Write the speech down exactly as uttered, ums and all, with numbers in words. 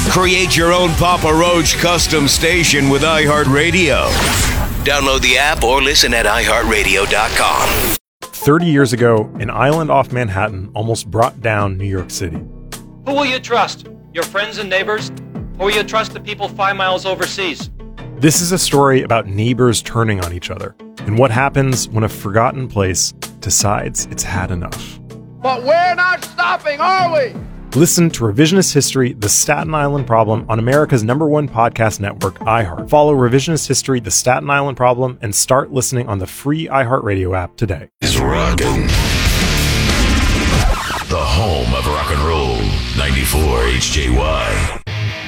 Create your own Papa Roach custom station with iHeartRadio. Download the app or listen at i heart radio dot com. thirty years ago, an island off Manhattan almost brought down New York City. Who will you trust? Your friends and neighbors? Or will you trust the people five miles overseas? This is a story about neighbors turning on each other and what happens when a forgotten place decides it's had enough. But we're not stopping, are we? Listen to Revisionist History, The Staten Island Problem on America's number one podcast network, iHeart. Follow Revisionist History, The Staten Island Problem, and start listening on the free iHeartRadio app today. Is rockin'. The home of rock and roll, ninety-four H J Y.